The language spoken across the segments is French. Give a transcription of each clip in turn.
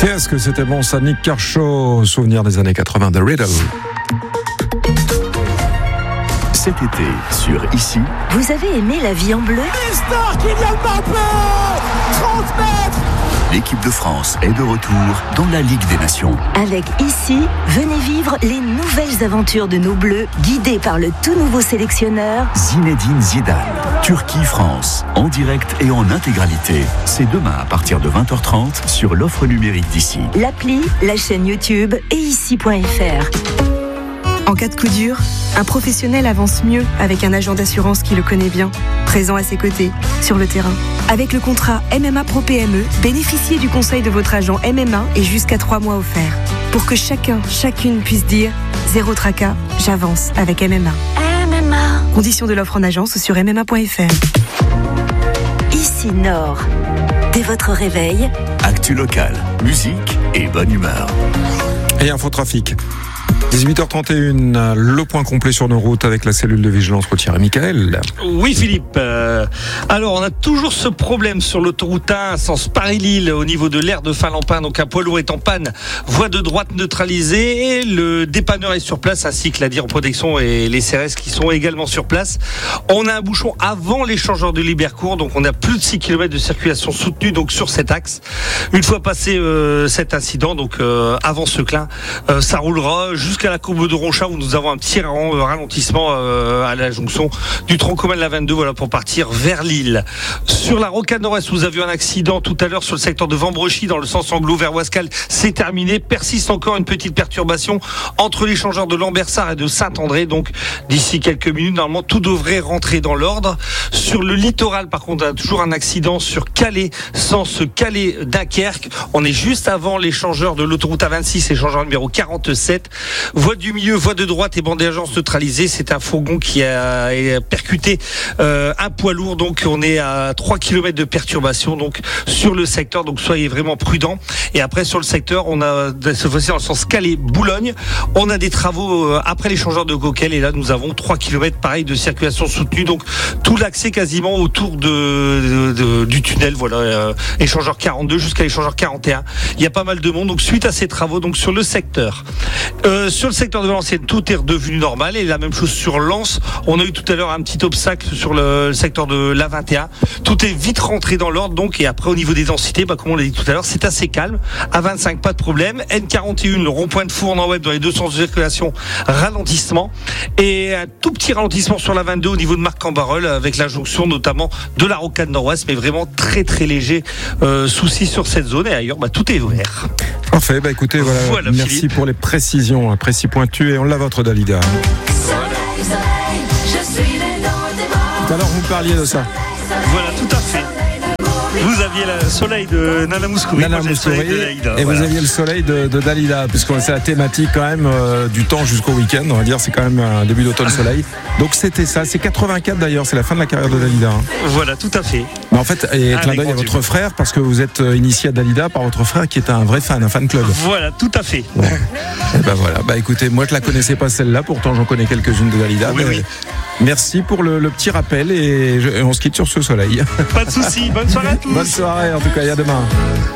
Qu'est-ce que c'était bon ça, Nick Kershaw, souvenir des années 80 de Riddle. Cet été, sur Ici. Vous avez aimé La vie en bleu ? Mister Kylian Mbappé, 30 mètres. L'équipe de France est de retour dans la Ligue des Nations. Avec Ici, venez vivre les nouvelles aventures de nos Bleus, guidés par le tout nouveau sélectionneur Zinedine Zidane. Turquie-France, en direct et en intégralité. C'est demain à partir de 20h30 sur l'offre numérique d'Ici. L'appli, la chaîne YouTube et ici.fr. En cas de coup dur, un professionnel avance mieux avec un agent d'assurance qui le connaît bien, présent à ses côtés, sur le terrain. Avec le contrat MMA Pro PME, bénéficiez du conseil de votre agent MMA et jusqu'à 3 mois offerts. Pour que chacune puisse dire « Zéro tracas, j'avance avec MMA ». Conditions de l'offre en agence ou sur MMA.fr. Ici Nord. Dès votre réveil, Actu locale, musique et bonne humeur. Et infotrafic. 18h31, le point complet sur nos routes avec la cellule de vigilance routière. Michael. Oui Philippe, alors on a toujours ce problème sur l'autoroute 1 sens Paris-Lille au niveau de l'aire de Finlampin, donc un poids lourd est en panne, voie de droite neutralisée, et le dépanneur est sur place ainsi que la Dire Protection et les CRS qui sont également sur place. On a un bouchon avant l'échangeur de Libercourt, donc on a plus de 6 km de circulation soutenue donc sur cet axe. Une fois passé cet incident, donc avant Seclin, ça roulera jusqu'à la courbe de Ronchat où nous avons un petit ralentissement à la jonction du tronc commun de la 22, voilà, pour partir vers Lille. Sur la rocade nord-est, vous avez eu un accident tout à l'heure sur le secteur de Vambrechy dans le sens anglo vers Ouascal, c'est terminé. Persiste encore une petite perturbation entre l'échangeur de Lambersart et de Saint-André, donc d'ici quelques minutes normalement tout devrait rentrer dans l'ordre. Sur le littoral par contre, on a toujours un accident sur Calais, sens Calais-Dunkerque, on est juste avant l'échangeur de l'autoroute A26, échangeur numéro 47. Voie du milieu, voie de droite et bande d'urgence neutralisée. C'est un fourgon qui a percuté un poids lourd. Donc on est à 3 km de perturbation donc sur le secteur. Donc soyez vraiment prudents. Et après sur le secteur, on a cette fois-ci dans le sens Calais-Boulogne, on a des travaux après l'échangeur de Coquel. Et là nous avons 3 km pareil de circulation soutenue. Donc tout l'accès quasiment autour du tunnel. Voilà, échangeur 42 jusqu'à l'échangeur 41. Il y a pas mal de monde. Donc suite à ces travaux, donc sur le secteur. Sur le secteur de Valenciennes, tout est redevenu normal et la même chose sur Lens. On a eu tout à l'heure un petit obstacle sur le secteur de l'A21. Tout est vite rentré dans l'ordre donc, et après au niveau des densités, comme on l'a dit tout à l'heure, c'est assez calme. A25, pas de problème. N41, le rond-point de Fournes en web dans les deux sens de circulation, ralentissement. Et un tout petit ralentissement sur la 22 au niveau de Marc-en-Barœul avec la jonction notamment de la rocade nord-ouest, mais vraiment très très léger souci sur cette zone et ailleurs, tout est ouvert. Parfait, écoutez, voilà merci Philippe pour les précisions, précis pointus, et on l'a votre Dalida. Tout à l'heure vous parliez de ça. Voilà, tout à fait. Vous aviez le soleil de Nana Mouskouri, et vous aviez le soleil de Dalida, puisque c'est la thématique quand même du temps jusqu'au week-end, on va dire, c'est quand même un début d'automne soleil. Donc c'était ça, c'est 84 d'ailleurs, c'est la fin de la carrière de Dalida. Voilà, tout à fait. Mais en fait, et clin d'œil à votre frère, parce que vous êtes initié à Dalida par votre frère qui est un vrai fan, un fan club. Voilà, tout à fait. Bon. Et voilà, écoutez, moi je la connaissais pas celle-là, pourtant j'en connais quelques-unes de Dalida. Oui. Merci pour le petit rappel et on se quitte sur ce soleil. Pas de soucis, bonne soirée à tous. Bonne soirée, en tout cas, et à demain.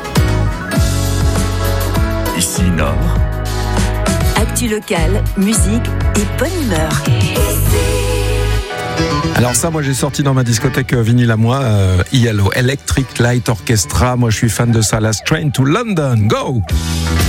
Ici Nord. actu locale, musique et bonne humeur. Alors ça, moi j'ai sorti dans ma discothèque vinyle à moi, ELO, Electric Light Orchestra. Moi je suis fan de ça, Last Train to London. Go!